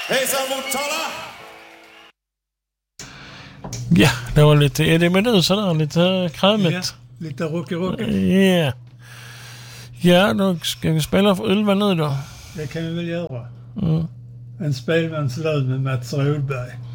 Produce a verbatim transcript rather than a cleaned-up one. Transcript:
Hejsan Motala! Ja, det var lite Eddie Meduza där, lite krämigt. Ja, lite rocky-rocky. Ja. Ja, då ska vi spela för Ulva nu då. Det kan vi väl göra. Mm. En spelmanslöd med Mats Rodberg.